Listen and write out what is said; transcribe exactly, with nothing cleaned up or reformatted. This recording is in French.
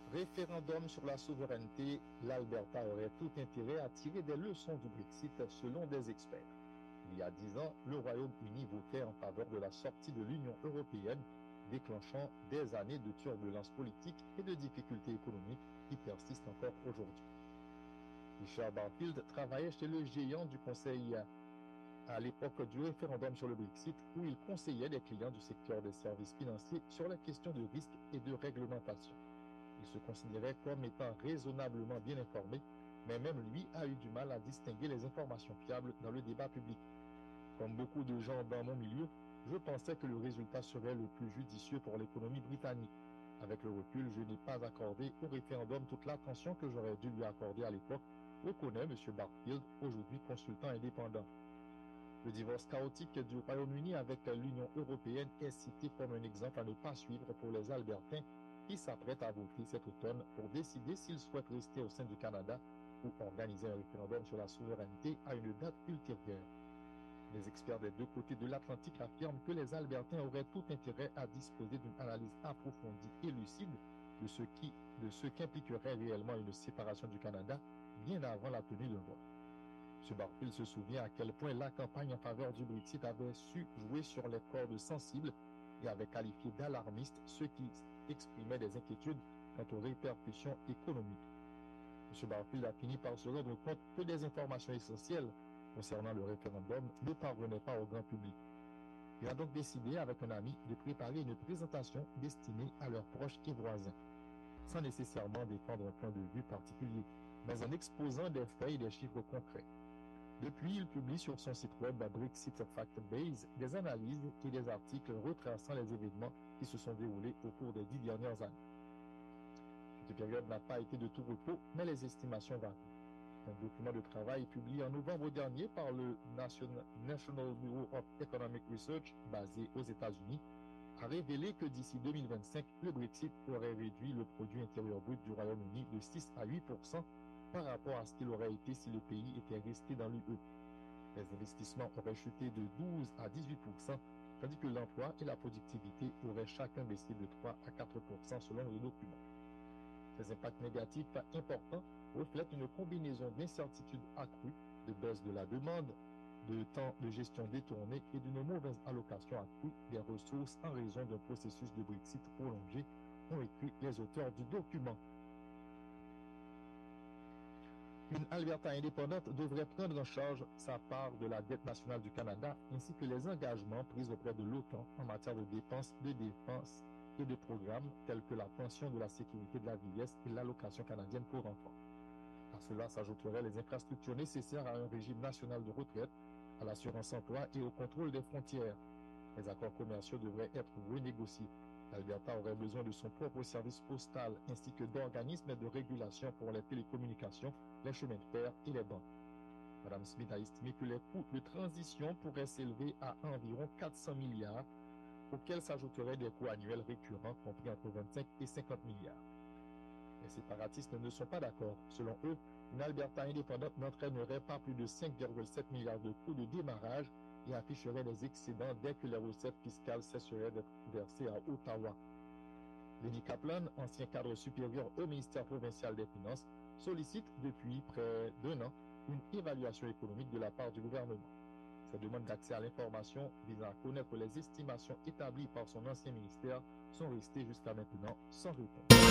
Référendum sur la souveraineté, l'Alberta aurait tout intérêt à tirer des leçons du Brexit selon des experts. Il y a dix ans, le Royaume-Uni votait en faveur de la sortie de l'Union européenne, déclenchant des années de turbulences politiques et de difficultés économiques qui persistent encore aujourd'hui. Richard Barfield travaillait chez le géant du conseil à l'époque du référendum sur le Brexit, où il conseillait les clients du secteur des services financiers sur la question de risque et de réglementation. Il se considérait comme étant raisonnablement bien informé, mais même lui a eu du mal à distinguer les informations fiables dans le débat public. Comme beaucoup de gens dans mon milieu, je pensais que le résultat serait le plus judicieux pour l'économie britannique. Avec le recul, je n'ai pas accordé au référendum toute l'attention que j'aurais dû lui accorder à l'époque, reconnaît M. Barfield, aujourd'hui consultant indépendant. Le divorce chaotique du Royaume-Uni avec l'Union européenne est cité comme un exemple à ne pas suivre pour les Albertains qui s'apprêtent à voter cet automne pour décider s'ils souhaitent rester au sein du Canada ou organiser un référendum sur la souveraineté à une date ultérieure. Les experts des deux côtés de l'Atlantique affirment que les Albertains auraient tout intérêt à disposer d'une analyse approfondie et lucide de ce qui, de ce qu'impliquerait réellement une séparation du Canada bien avant la tenue d'un vote. M. Barfield se souvient à quel point la campagne en faveur du Brexit avait su jouer sur les cordes sensibles et avait qualifié d'alarmistes ceux qui exprimaient des inquiétudes quant aux répercussions économiques. M. Barfield a fini par se rendre compte que des informations essentielles concernant le référendum ne parvenaient pas au grand public. Il a donc décidé, avec un ami, de préparer une présentation destinée à leurs proches et voisins, sans nécessairement défendre un point de vue particulier, mais en exposant des faits et des chiffres concrets. Depuis, il publie sur son site web Brexit Fact Base des analyses et des articles retraçant les événements qui se sont déroulés au cours des dix dernières années. Cette période n'a pas été de tout repos, mais les estimations varient. Un document de travail publié en novembre dernier par le National Bureau of Economic Research, basé aux États-Unis, a révélé que d'ici deux mille vingt-cinq, le Brexit aurait réduit le produit intérieur brut du Royaume-Uni de six à huit pour cent par rapport à ce qu'il aurait été si le pays était resté dans l'U E. Les investissements auraient chuté de douze à dix-huit pour cent, tandis que l'emploi et la productivité auraient chacun baissé de trois à quatre pour cent selon le document. Ces impacts négatifs importants reflètent une combinaison d'incertitudes accrues, de baisse de la demande, de temps de gestion détourné et d'une mauvaise allocation accrue des ressources en raison d'un processus de Brexit prolongé, ont écrit les auteurs du document. Une Alberta indépendante devrait prendre en charge sa part de la dette nationale du Canada ainsi que les engagements pris auprès de l'OTAN en matière de dépenses de défense et de programmes tels que la pension de la sécurité de la vieillesse et l'allocation canadienne pour enfants. À cela s'ajouteraient les infrastructures nécessaires à un régime national de retraite, à l'assurance emploi et au contrôle des frontières. Les accords commerciaux devraient être renégociés. L'Alberta aurait besoin de son propre service postal ainsi que d'organismes de régulation pour les télécommunications, les chemins de fer et les banques. Mme Smith a estimé que les coûts de transition pourraient s'élever à environ quatre cents milliards, auxquels s'ajouteraient des coûts annuels récurrents compris entre vingt-cinq et cinquante milliards. Les séparatistes ne sont pas d'accord. Selon eux, une Alberta indépendante n'entraînerait pas plus de cinq virgule sept milliards de coûts de démarrage et afficherait des excédents dès que les recettes fiscales cesseraient d'être versées à Ottawa. Lenny Kaplan, ancien cadre supérieur au ministère provincial des Finances, sollicite depuis près d'un an une évaluation économique de la part du gouvernement. Sa demande d'accès à l'information visant à connaître les estimations établies par son ancien ministère sont restées jusqu'à maintenant sans réponse.